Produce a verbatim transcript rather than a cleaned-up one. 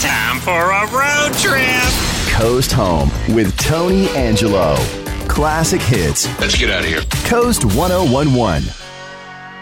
Time for a road trip. Coast Home with Tony Angelo. Classic hits. Let's get out of here. Coast one oh one one.